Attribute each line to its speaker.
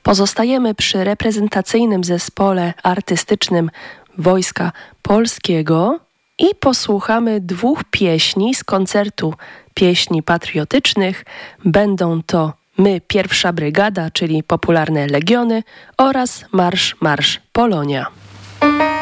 Speaker 1: Pozostajemy przy reprezentacyjnym zespole artystycznym Wojska Polskiego i posłuchamy 2 pieśni z koncertu pieśni patriotycznych. Będą to My, Pierwsza Brygada, czyli popularne Legiony oraz Marsz, Marsz, Polonia.